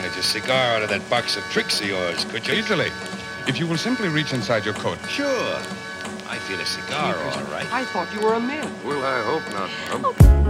manage a cigar out of that box of tricks of yours, could you? Easily. If you will simply reach inside your coat. Sure. I feel a cigar, all right. I thought you were a man. Well, I hope not.